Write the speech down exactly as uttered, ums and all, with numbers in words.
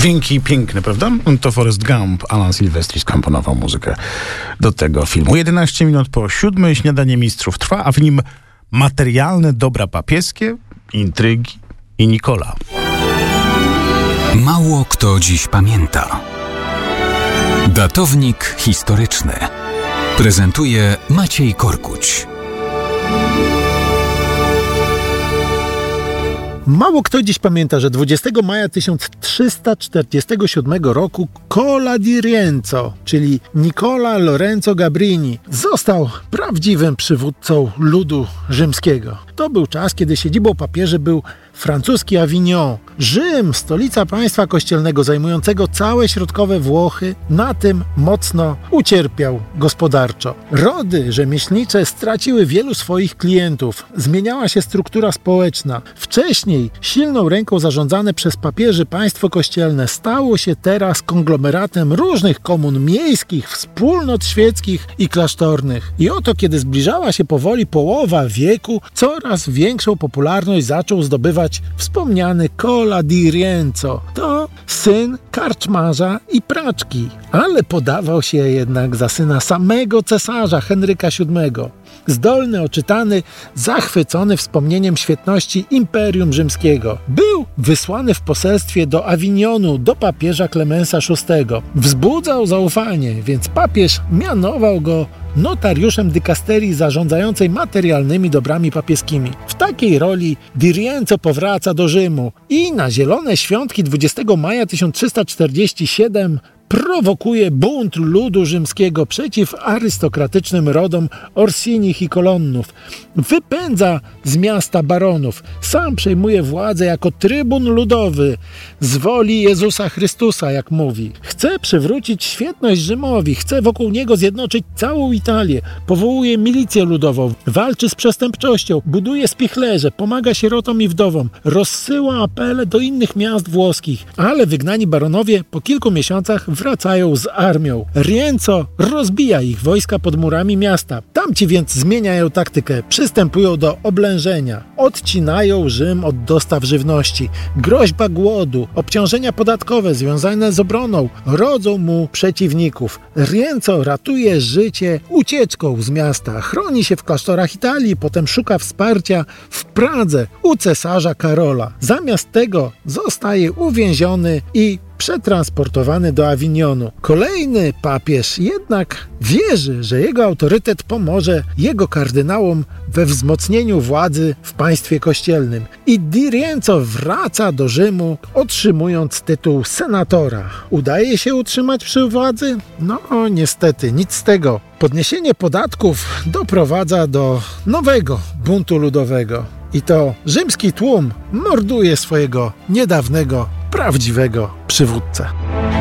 Dźwięki piękne, prawda? To Forrest Gump, Alan Silvestri skomponował muzykę do tego filmu. jedenaście minut po siódmej, śniadanie mistrzów trwa, a w nim materialne dobra papieskie, intrygi i Nikola. Mało kto dziś pamięta. Datownik historyczny prezentuje Maciej Korkuć. Mało kto dziś pamięta, że dwudziestego maja tysiąc trzysta czterdziestego siódmego roku Cola di Rienzo, czyli Nicola Lorenzo Gabrini, został prawdziwym przywódcą ludu rzymskiego. To był czas, kiedy siedzibą papieży był francuski Avignon. Rzym, stolica państwa kościelnego zajmującego całe środkowe Włochy, na tym mocno ucierpiał gospodarczo. Rody rzemieślnicze straciły wielu swoich klientów. Zmieniała się struktura społeczna. Wcześniej silną ręką zarządzane przez papieży państwo kościelne stało się teraz konglomeratem różnych komun miejskich, wspólnot świeckich i klasztornych. I oto, kiedy zbliżała się powoli połowa wieku, coraz większą popularność zaczął zdobywać wspomniany Cola di Rienzo. To syn karczmarza i praczki, ale podawał się jednak za syna samego cesarza Henryka siódmego. Zdolny, oczytany, zachwycony wspomnieniem świetności Imperium Rzymskiego. Był wysłany w poselstwie do Awinionu, do papieża Klemensa szóstego. Wzbudzał zaufanie, więc papież mianował go notariuszem dykasterii zarządzającej materialnymi dobrami papieskimi. W takiej roli Di Rienzo powraca do Rzymu i na zielone świątki dwudziestego maja tysiąc trzysta czterdziestego siódmego prowokuje bunt ludu rzymskiego przeciw arystokratycznym rodom Orsinich i Kolonnów. Wypędza z miasta baronów. Sam przejmuje władzę jako trybun ludowy z woli Jezusa Chrystusa, jak mówi. Chce przywrócić świetność Rzymowi, chce wokół niego zjednoczyć całą Italię. Powołuje milicję ludową, walczy z przestępczością, buduje spichlerze, pomaga sierotom i wdowom, rozsyła apele do innych miast włoskich. Ale wygnani baronowie po kilku miesiącach wracają z armią. Rienzo rozbija ich wojska pod murami miasta. Tamci więc zmieniają taktykę, przystępują do oblężenia. Odcinają Rzym od dostaw żywności. Groźba głodu, obciążenia podatkowe związane z obroną rodzą mu przeciwników. Rienzo ratuje życie ucieczką z miasta. Chroni się w klasztorach Italii, potem szuka wsparcia w Pradze u cesarza Karola. Zamiast tego zostaje uwięziony i przetransportowany do Awinionu. Kolejny papież jednak wierzy, że jego autorytet pomoże jego kardynałom we wzmocnieniu władzy w państwie kościelnym. I Di Rienzo wraca do Rzymu, otrzymując tytuł senatora. Udaje się utrzymać przy władzy? No niestety, nic z tego. Podniesienie podatków doprowadza do nowego buntu ludowego. I to rzymski tłum morduje swojego niedawnego, prawdziwego przywódcę.